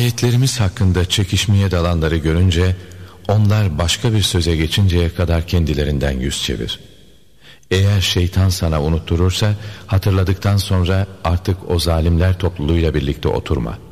Ayetlerimiz hakkında çekişmeye dalanları görünce, onlar başka bir söze geçinceye kadar kendilerinden yüz çevir. Eğer şeytan sana unutturursa, hatırladıktan sonra artık o zalimler topluluğuyla birlikte oturma.